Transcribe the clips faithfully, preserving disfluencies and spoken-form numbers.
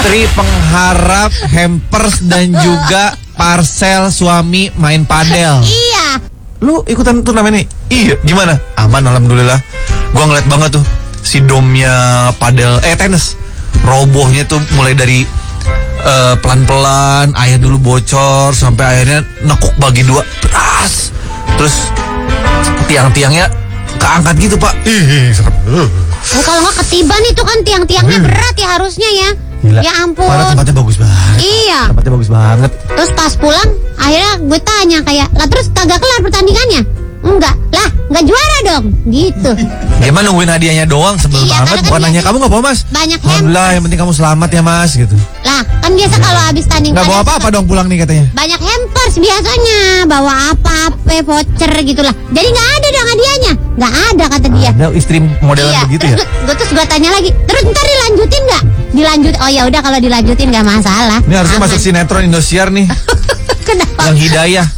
Istri pengharap hampers dan juga parcel suami main padel. Iya. Lu ikutan turnamen nih? Iya. Gimana? Aman alhamdulillah. Gua ngeliat banget tuh si domnya padel eh tenis. Robohnya tuh mulai dari uh, pelan-pelan, air dulu bocor sampai akhirnya nekuk bagi dua. Beras. Terus tiang-tiangnya keangkat gitu, Pak. Ih, serem. Oh, kalau nggak ketiban itu kan tiang-tiangnya berat ya harusnya ya. Gila. Ya ampun. Padahal tempatnya bagus banget. Iya. Tempatnya bagus banget. Terus pas pulang, akhirnya gue tanya kayak, lah terus kagak kelar pertandingannya? Enggak, lah nggak juara dong, gitu. Gimana nungguin hadiahnya doang sebel Iya, banget. kan Bukan nanya biasa kamu nggak bawa mas? banyak Alhamdulillah yang penting kamu selamat ya mas gitu. Lah kan biasa kalau habis tanding Nggak bawa padel apa-apa dong pulang nih katanya. banyak hampers biasanya, bawa apa-apa, voucher gitulah. Jadi nggak ada dong hadiahnya, nggak ada kata dia. Ada istri modelan Iya. begitu ya? Gue terus gue tanya lagi, terus ntar dilanjutin nggak? Dilanjut, oh ya udah kalau dilanjutin nggak masalah. Ini harusnya Aman. masuk sinetron Indosiar nih. Kenapa? Yang hidayah.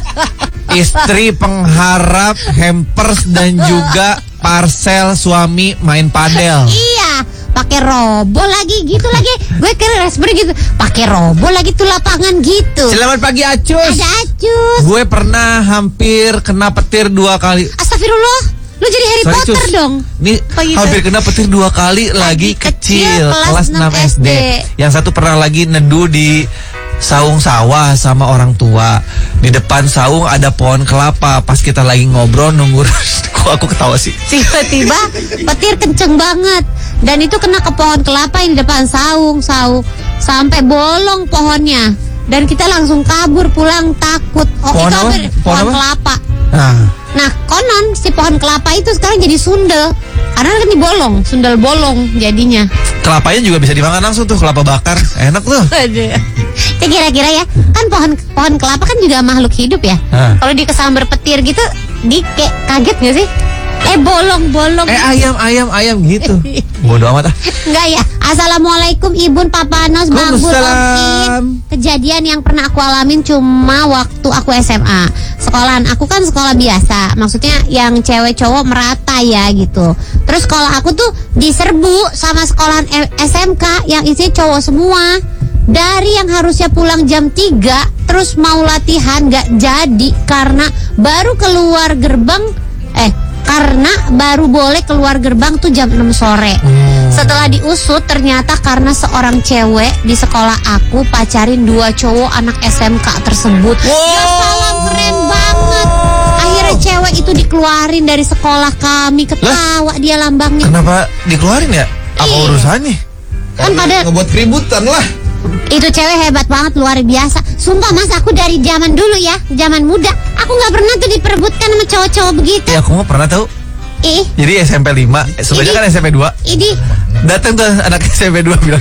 Istri pengharap hampers dan juga parcel suami main padel. Iya, pakai robo lagi gitu lagi. Gue kira respon gitu, pakai robo lagi tuh lapangan gitu. Selamat pagi Acus. Ada Acus. Gue pernah hampir kena petir dua kali. Astagfirullah, lu jadi Harry Sorry, Potter Cus. dong. Ini Pagi hampir gue. kena petir dua kali lagi, kecil, kecil, kelas kelas enam enam S D. S D. Yang satu pernah lagi neduh di saung sawah sama orang tua. Di depan saung ada pohon kelapa. Pas kita lagi ngobrol nunggu kok aku ketawa sih. Tiba-tiba petir kenceng banget. Dan itu kena ke pohon kelapa yang di depan saung, saung sampai bolong pohonnya. Dan kita langsung kabur pulang takut. Oh, Pohon itu apa? hampir Pohon pohon apa? kelapa. Nah, Nah, konon si pohon kelapa itu sekarang jadi sundel. Karena kan dibolong, sundel bolong jadinya. kelapanya juga bisa dimakan langsung tuh, kelapa bakar. Enak tuh. Aduh. Ya kira-kira ya, kan pohon pohon kelapa kan juga makhluk hidup ya. Hah. Kalau dikesambar petir gitu, di kayak kaget gak sih? Eh bolong-bolong. Eh ayam, ayam, ayam gitu. Bodoh amat ah. Enggak ya. Assalamualaikum Ibun Papa Nos Bang Bur Waalaikumsalam. Okin. Kejadian yang pernah aku alamin cuma waktu aku S M A. Sekolahan aku kan sekolah biasa. Maksudnya yang cewek cowok merata ya gitu. Terus sekolah aku tuh diserbu sama sekolahan S M K yang isinya cowok semua. Dari yang harusnya pulang jam tiga terus mau latihan gak jadi karena baru keluar gerbang eh karena baru boleh keluar gerbang tuh jam enam sore. Setelah diusut ternyata karena seorang cewek di sekolah aku pacarin dua cowok anak S M K tersebut. Ya salam, keren banget. Akhirnya cewek itu dikeluarin dari sekolah kami, ketawa dia lambangnya. Kenapa dikeluarin ya? Apa Iya. urusannya? Kan pada ngebuat keributan lah. itu cewek hebat banget, luar biasa. Sumpah mas, aku dari zaman dulu ya, zaman muda, aku nggak pernah tuh diperebutkan sama cowok-cowok begitu. Ya aku mau pernah tahu. Ih, Jadi S M P lima, sebenarnya Ini- kan S M P dua. ini Datang tuh anak S M P dua bilang,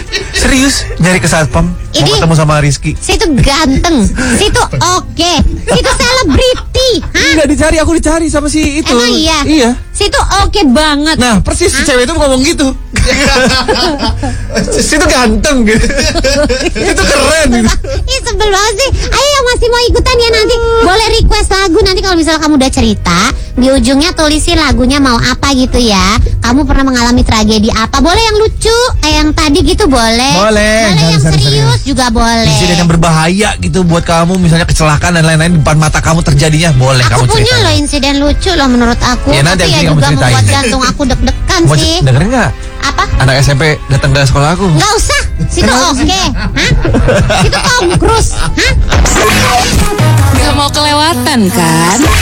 serius nyari ke satpam, mau Ini- ketemu sama Rizky. situ ganteng, situ oke, situ selebriti, hah? Enggak dicari, aku dicari sama si itu. Emang iya? Iya. Situ oke banget. Nah persis si cewek itu ngomong gitu. Situ ganteng gitu. Itu keren gitu. Ih sebel banget sih. Ayo yang masih mau ikutan ya nanti boleh request lagu. Nanti kalau misalnya kamu udah cerita, di ujungnya tulisin lagunya mau apa gitu ya. Kamu pernah mengalami tragedi apa? Boleh yang lucu kayak yang tadi gitu boleh. Boleh. Boleh yang Serius, serius serius. juga boleh. Insiden yang berbahaya gitu buat kamu, misalnya kecelakaan dan lain-lain di depan mata kamu terjadinya, boleh Aku kamu punya cerita. loh insiden lucu loh menurut aku. Ya, nanti Tapi abis ya ini kamu juga ceritain. membuat jantung aku deg-degan Mau sih. dengerin nggak? Apa? Anak S M P datang ke sekolah aku. Nggak usah. Situ oke. Hah? Situ Tom Cruise. Hah? Gak mau kelewatan kan?